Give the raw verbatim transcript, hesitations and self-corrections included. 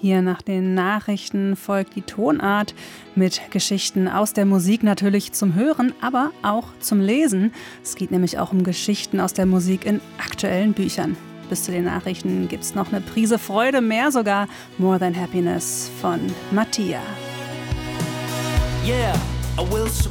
Hier nach den Nachrichten folgt die Tonart mit Geschichten aus der Musik natürlich zum Hören, aber auch zum Lesen. Es geht nämlich auch um Geschichten aus der Musik in aktuellen Büchern. Bis zu den Nachrichten gibt's noch eine Prise Freude, mehr sogar. More Than Happiness von Mattia. Yeah, I will survive.